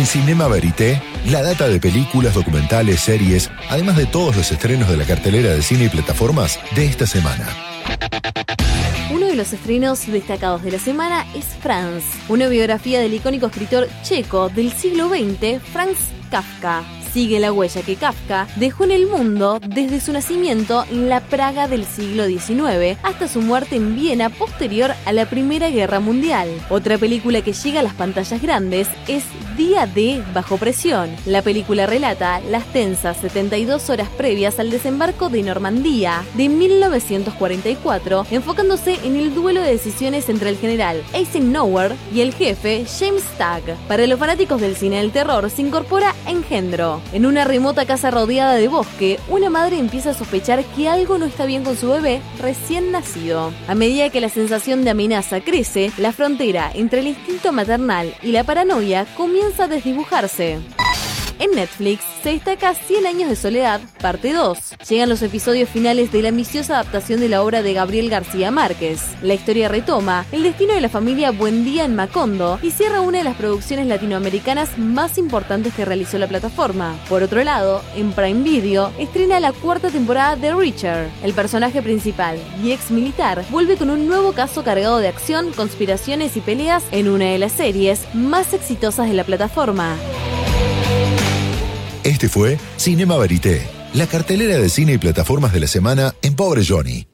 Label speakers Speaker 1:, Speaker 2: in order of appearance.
Speaker 1: En Cinema Verité, la data de películas, documentales, series, además de todos los estrenos de la cartelera de cine y plataformas de esta semana.
Speaker 2: Uno de los estrenos destacados de la semana es Franz, una biografía del icónico escritor checo del siglo XX, Franz Kafka. Sigue la huella que Kafka dejó en el mundo desde su nacimiento en la Praga del siglo XIX hasta su muerte en Viena posterior a la Primera Guerra Mundial. Otra película que llega a las pantallas grandes es Día D bajo presión. La película relata las tensas 72 horas previas al desembarco de Normandía de 1944, enfocándose en el duelo de decisiones entre el general Eisenhower y el jefe James Stagg. Para los fanáticos del cine del terror se incorpora Engendro. En una remota casa rodeada de bosque, una madre empieza a sospechar que algo no está bien con su bebé recién nacido. A medida que la sensación de amenaza crece, la frontera entre el instinto maternal y la paranoia comienza a desdibujarse. En Netflix se destaca 100 años de soledad, parte 2. Llegan los episodios finales de la ambiciosa adaptación de la obra de Gabriel García Márquez. La historia retoma el destino de la familia Buendía en Macondo y cierra una de las producciones latinoamericanas más importantes que realizó la plataforma. Por otro lado, en Prime Video estrena la 4ª temporada de Reacher. El personaje principal y ex militar vuelve con un nuevo caso cargado de acción, conspiraciones y peleas en una de las series más exitosas de la plataforma.
Speaker 1: Este fue Cinema Verité, la cartelera de cine y plataformas de la semana en Pobre Johnny.